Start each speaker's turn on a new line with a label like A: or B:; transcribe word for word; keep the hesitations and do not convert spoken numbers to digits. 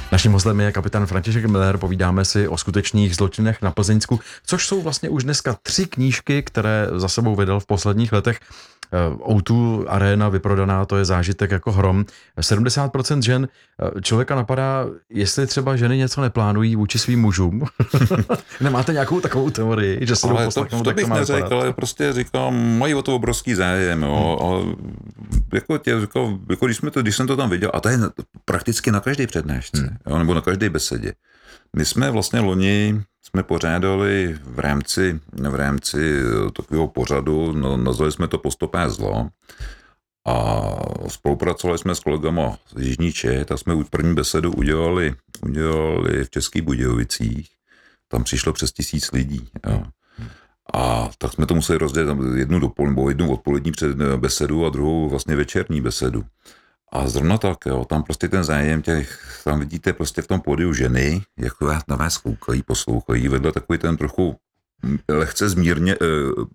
A: Naším hostem je kapitán František Miller, povídáme si o skutečných zločinech na Plzeňsku, což jsou vlastně už dneska tři knížky, které za sebou vydal v posledních letech. ó dva Arena vyprodaná, to je zážitek jako hrom. sedmdesát procent žen, člověka napadá, jestli třeba ženy něco neplánují vůči svým mužům. Nemáte nějakou takovou teorii, že se jdou poslechnout,
B: to, to bych
A: to
B: neřekl, ale prostě říkám, mají o to obrovský zájem, jo. Hmm. A jako tě říkal, jako když, jsme to, když jsem to tam viděl, a to je prakticky na každé přednášce, hmm. jo, nebo na každé besedě. My jsme vlastně loni jsme pořádali v rámci, v rámci takového pořadu, no, nazvali jsme to Postupné zlo a spolupracovali jsme s kolegama z Jižní Čech, tak jsme první besedu udělali, udělali v Českých Budějovicích, tam přišlo přes tisíc lidí. Jo. A tak jsme to museli rozdělit jednu dopolední, jednu odpolední před besedu a druhou vlastně večerní besedu. A zrovna tak, jo, tam prostě ten zájem těch, tam vidíte prostě v tom pódiu ženy, jak na vás koukají, poslouchají, vedle takový ten trochu lehce zmírně,